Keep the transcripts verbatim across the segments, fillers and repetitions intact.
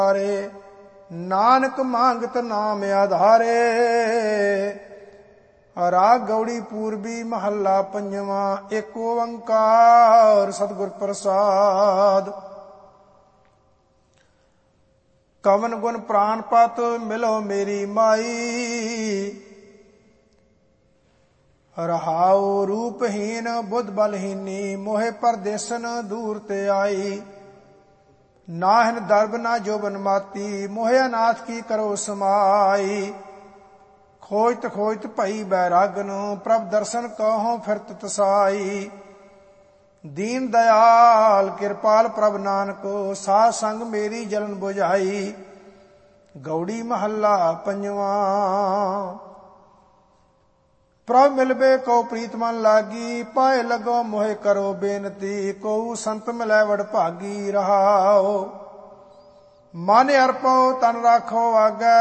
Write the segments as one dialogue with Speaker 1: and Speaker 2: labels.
Speaker 1: ਨਾਨਕ ਮੰਗਤ ਨਾਮ ਆਧਾਰੇ। ਰਾਗ ਗੌੜੀ ਪੂਰਬੀ ਮਹੱਲਾ ਪੰਜਵਾਂ। ਏਕ ਓੰਕਾਰ ਸਤਿਗੁਰ ਪ੍ਰਸਾਦ। ਕਵਨ ਗੁਣ ਪ੍ਰਾਨਪਤ ਮਿਲੋ ਮੇਰੀ ਮਾਈ। ਰਹਾਉ ਰੂਪਹੀਨ ਬੁੱਧ ਬਲਹੀਨੀ ਮੋਹਿ ਪਰਦੇਸਨ ਦੂਰ ਤੇ ਆਈ। ਨਾਹਿਨ ਦਰਬ ਨਾ ਜੋਬਨ ਮਾਤੀ ਮੋਹਿ ਅਨਾਥ ਕੀ ਕਰੋ ਸਮਾਈ। ਖੋਜਤ ਖੋਜਤ ਭਈ ਬੈਰਾਗਨ ਪ੍ਰਭ ਦਰਸ਼ਨ ਕਹੋ ਫਿਰਤ ਤਸਾਈ। ਦੀਨ ਦਇਆਲ ਕਿਰਪਾਲ ਪ੍ਰਭ ਨਾਨਕ ਸਾਧ ਸੰਗ ਮੇਰੀ ਜਲਨ ਬੁਝਾਈ। ਗੌੜੀ ਮਹੱਲਾ ਪੰਜਵਾਂ। ਪ੍ਰਭ ਮਿਲਬੇ ਕੋ ਪ੍ਰੀਤ ਮਨ ਲਾਗੀ ਪਾਏ ਲਗੋ ਮੋਹਿ ਕਰੋ ਬੇਨਤੀ। ਕਉ ਸੰਤ ਮਿਲੈ ਵਡ ਭਾਗੀ ਰਹਾਓ। ਮਨ ਅਰਪੋ ਤਨ ਰਾਖੋ ਆਗੈ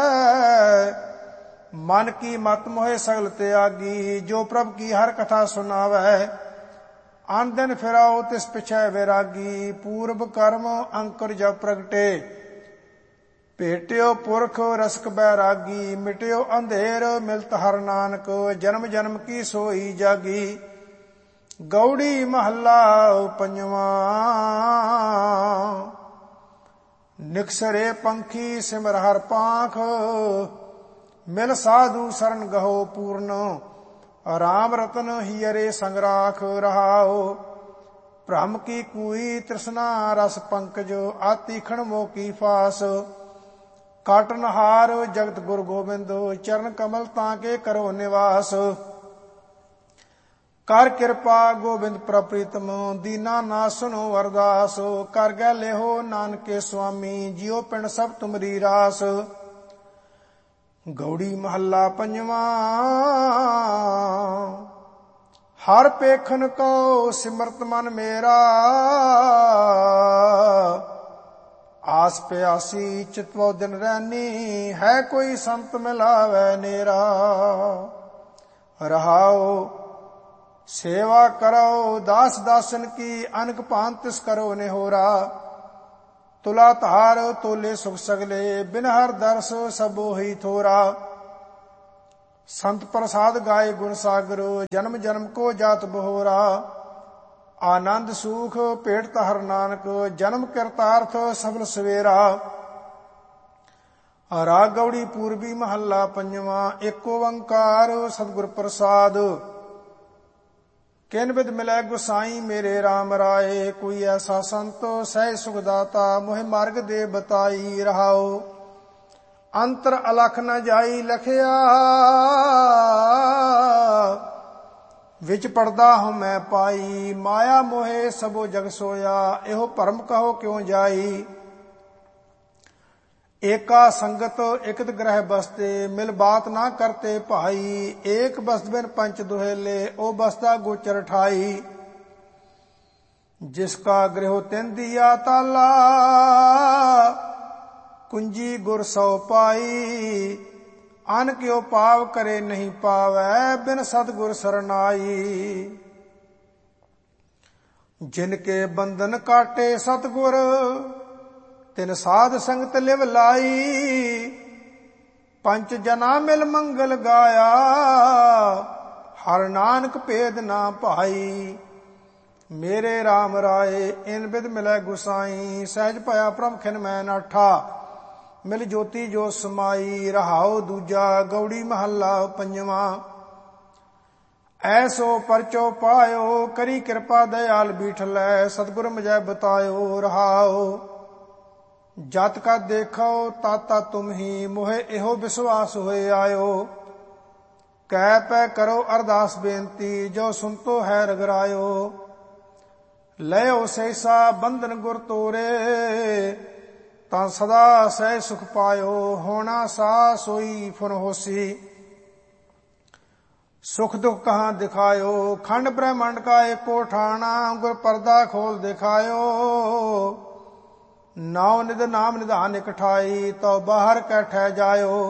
Speaker 1: ਮਨ ਕੀ ਮਤ ਮੋਹਿ ਸਗਲ ਤਿਆਗੀ। ਜੋ ਪ੍ਰਭ ਕੀ ਹਰ ਕਥਾ ਸੁਨਾਵੈ ਅਨ ਦਿਨ ਫਿਰਾਓ ਤਿਸ ਪਿਛੈ ਵੈਰਾਗੀ। ਪੂਰਬ ਕਰਮ ਅੰਕੁਰ ਜਬ ਪ੍ਰਗਟੇ ਭੇਟਿਓ ਪੁਰਖ ਰਸਕ ਬੈਰਾਗੀ। ਮਿਟਿਓ ਅੰਧੇਰ ਮਿਲਤ ਹਰ ਨਾਨਕ ਜਨਮ ਜਨਮ ਕੀ ਸੋਈ ਜਾਗੀ। ਗੌੜੀ ਮਹੱਲਾ ਪੰਜਵਾਂ। ਨਿਕਸਰੇ ਪੰਖੀ ਸਿਮਰ ਹਰ ਪਾਂਖ ਮਿਲ ਸਾਧੂ ਸਰਨ ਗਹੋ ਪੂਰਨ। ਰਾਮ ਰਤਨ ਹੀਰੇ ਸੰਗਰਾਖ ਰਹਾਓ। ਭ੍ਰਮ ਕੀ ਕੂਈ ਤ੍ਰਿਸ਼ਨਾ ਰਸ ਪੰਕਜ ਆਤੀਖਣ ਮੋਹ ਕੀ ਫਾਸ। ਕਾਟਨਹਾਰ ਜਗਤ ਗੁਰ ਗੋਬਿੰਦ ਚਰਨ ਕਮਲ ਤਾਂ ਕੇ ਕਰੋ ਨਿਵਾਸ। ਕਰ ਕਿਰਪਾ ਗੋਬਿੰਦ ਪ੍ਰਪ੍ਰੀਤਮ ਦੀਨਾ ਨਾਸਨੋ ਅਰਦਾਸ। ਕਰ ਗੈ ਲਿਹੋ ਨਾਨਕੇ ਸੁਆਮੀ ਜਿਉ ਪਿੰਡ ਸਭ ਤੁਮਰੀ ਰਾਸ। ਗੌੜੀ ਮਹੱਲਾ ਪੰਜਵਾਂ। ਹਰ ਪੇਖਨ ਕੋ ਸਿਮਰਤ ਮਨ ਮੇਰਾ ਆਸ ਪਿਆਸੀ ਚਿਤਵੋ ਦਿਨ ਰਹਿਨੀ। ਹੈ ਕੋਈ ਸੰਤ ਮਿਲਾਵੈ ਨੇਰਾ। ਰਹਾਓ ਸੇਵਾ ਕਰੋ ਦਾਸ ਦਾਸਨ ਕੀ ਅਨਕ ਭਾਂਤ ਤਿਸ ਕਰੋ ਨਿਹੋਰਾ। ਤੁਲਾ ਧਾਰ ਤੋਲੇ ਸੁਖ ਸਗਲੇ ਬਿਨ ਹਰ ਦਰਸ ਸਭੋ ਹੀ ਥੋਰਾ। ਸੰਤ ਪ੍ਰਸਾਦ ਗਾਏ ਗੁਣ ਸਾਗਰ ਜਨਮ ਜਨਮ ਕੋ ਜਾਤ ਬਹੋਰਾ। ਆਨੰਦ ਸੂਖ ਭੇਟਤ ਹਰ ਨਾਨਕ ਜਨਮ ਕਰਤਾਰਥ ਸਫਲ ਸਵੇਰਾ। ਰਾਗ ਗੌੜੀ ਪੂਰਬੀ ਮਹੱਲਾ ਪੰਜਵਾਂ। ਏਕ ਓੰਕਾਰ ਸਤਿਗੁਰ ਪ੍ਰਸਾਦ। ਕਿਨ ਬਿਦ ਮਿਲੈ ਗੁਸਾਈ ਮੇਰੇ RAM ਰਾਏ। ਕੋਈ ਐਸਾ ਸੰਤ ਸਹਿ ਸੁਖ ਦਾਤਾ ਮੋਹਿ ਮਾਰਗ ਦੇ ਬਤਾਈ। ਰਹਾਓ ਅੰਤਰ ਅਲਖ ਨ ਜਾਈ ਲਖਿਆ ਵਿਚ ਪੜਦਾ ਹਉ ਮੈਂ ਪਾਈ। ਮਾਇਆ ਮੋਹਿ ਸਭੋ ਜਗ ਸੋਇਆ ਇਹੋ ਭਰਮ ਕਹੋ ਕਿਉ ਜਾਈ। ਏਕਾ ਸੰਗਤ ਇਕਤ ਗ੍ਰਹਿ ਬਸਤੇ ਮਿਲ ਬਾਤ ਨਾ ਕਰਤੇ ਭਾਈ। ਏਕ ਬਸਤ ਬਿਨ ਪੰਚ ਦੁਹੇਲੇ ਉਹ ਬਸਤਾ ਗੋਚਰ ਠਾਈ। ਜਿਸ ਕਾ ਗ੍ਰਹਿ ਤਿਨ ਦੀਆ ਤਾਲਾ ਕੁੰਜੀ ਗੁਰ ਸੋ ਪਾਈ। ਅਨ ਕਿਉ ਪਾਵ ਕਰੇ ਨਹੀਂ ਪਾਵੈ ਬਿਨ ਸਤਿਗੁਰ ਸਰਨਾਈ। ਜਿਨ ਕੇ ਬੰਧਨ ਕਾਟੇ ਸਤਿਗੁਰ ਤਿਨ ਸਾਧ ਸੰਗਤ ਲਿਵ ਲਾਈ। ਪੰਚ ਜਨਾ ਮਿਲ ਮੰਗਲ ਗਾਇਆ ਹਰ ਨਾਨਕ ਭੇਦ ਨਾ ਭਾਈ। ਮੇਰੇ RAM ਰਾਏ ਇਨ ਬਿਦ ਮਿਲੈ ਗੁਸਾਈ। ਸਹਿਜ ਭਇਆ ਪ੍ਰਭ ਖਿਨ ਮੈਂ ਨਾਠਾ ਮਿਲ ਜੋਤੀ ਜੋ ਸਮਾਈ। ਰਹਾਉ ਦੂਜਾ ਗੌੜੀ ਮਹੱਲਾ ਪੰਜਵਾਂ। ਐਸੋ ਪਰਚੋ ਪਾਇਓ ਕਰੀ ਕਿਰਪਾ ਦਇਆਲ ਬੀਠਲੈ ਸਤਿਗੁਰ ਮਜੈ ਬਤਾਇਓ। ਰਹਾਉ ਜਤ ਕਾ ਦੇਖੋ ਤਾਤਾ ਤੁਮ ਹੀ ਮੋਹਿ ਇਹੋ ਵਿਸ਼ਵਾਸ ਹੋਏ ਆਇਓ। ਕਹਿ ਪੈ ਕਰੋ ਅਰਦਾਸ ਬੇਨਤੀ ਜੋ ਸੁਨਤੋ ਹੈ ਰਗਰਾਇਓ। ਲਇਓ ਸੈਸਾ ਬੰਧਨ ਗੁਰ ਤੋਰੇ ਤਾਂ ਸਦਾ ਸਹਿ ਸੁਖ ਪਾਇਓ। ਹੋਣਾ ਸਾ ਸੋਈ ਫੁਨ ਹੋਸੀ ਸੁਖ ਦੁਖ ਕਹਾਂ ਦਿਖਾਇਓ। ਖੰਡ ਬ੍ਰਹਮੰਡ ਕਾ ਏਕੋ ਠਾਣਾ ਗੁਰ ਪਰਦਾ ਖੋਲ ਦਿਖਾਇਓ। ਨਾਉ ਨਿਧ ਨਾਮ ਨਿਧਾਨ ਇਕਠਾਈ ਤਉ ਬਾਹਰ ਕੈ ਠਹਿ ਜਾਇਓ।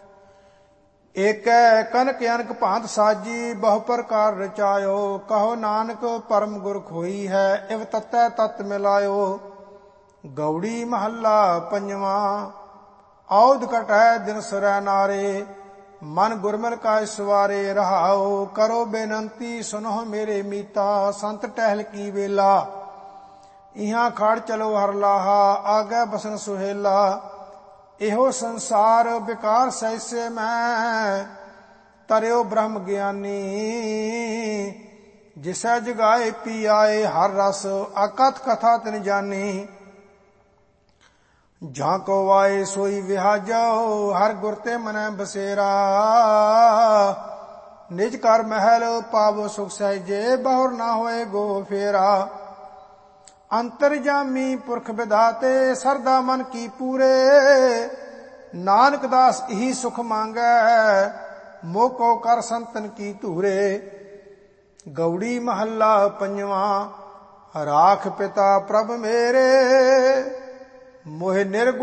Speaker 1: ਏਕੈ ਕਨਕ ਅਨਕ ਭਾਂਤ ਸਾਜੀ ਬਹੁ ਪ੍ਰਕਾਰ ਰਚਾਇਓ। ਕਹੋ ਨਾਨਕ ਪਰਮ ਗੁਰ ਖੋਈ ਹੈ ਇਵ ਤਤੈ ਤਤ ਮਿਲਾਇਓ। ਗੌੜੀ ਮਹੱਲਾ ਪੰਜਵਾਂ। ਔਧ ਕਟੈ ਦਿਨ ਸਰੈ ਨਾਰੇ, ਮਨ ਗੁਰਮਿਲ ਕਾ ਸਵਾਰੇ। ਰਹਾਉ ਕਰੋ ਬੇਨੰਤੀ ਸੁਨੋ ਮੇਰੇ ਮੀਤਾ, ਸੰਤ ਟਹਿਲ ਕੀ ਵੇਲਾ। ਇਹਾਂ ਖੜ ਚਲੋ ਹਰ ਲਾਹਾ, ਆਗੈ ਬਸਨ ਸੁਹੇਲਾ। ਇਹੋ ਸੰਸਾਰ ਬਿਕਾਰ ਸੈਸੇ ਮੈਂ, ਤਰਿਓ ਬ੍ਰਹਮ ਗਿਆਨੀ। ਜਿਸੈ ਜਗਾਏ ਪੀ ਆਏ ਹਰ ਰਸ, ਅਕਥ ਕਥਾ ਤਿਨ ਜਾਨੀ। ਜਾਂ ਕੋ ਆਏ ਸੋਈ ਵਿਹਾਜੋ, ਹਰ ਗੁਰ ਤੇ ਮਨੈ ਬਸੇਰਾ। ਨਿਜ ਕਰ ਮਹਿਲ ਪਾਵੋ ਸੁਖ ਸਹਿਜੇ, ਬਹੁਰ ਨਾ ਹੋਏ ਗੋ ਫੇਰਾ। ਅੰਤਰਜਾਮੀ ਪੁਰਖ ਵਿਧਾਤੇ, ਸਰਦਾ ਮਨ ਕੀ ਪੂਰੇ। ਨਾਨਕ ਦਾਸ ਇਹੀ ਸੁਖ ਮੰਗੈ, ਮੋਕੋ ਕਰ ਸੰਤਨ ਕੀ ਧੂਰੇ। ਗੌੜੀ ਮਹੱਲਾ ਪੰਜਵਾਂ। ਰਾਖ ਪਿਤਾ ਪ੍ਰਭ ਮੇਰੇ, ਮੋਹਿ ਨਿਰਗੁਣ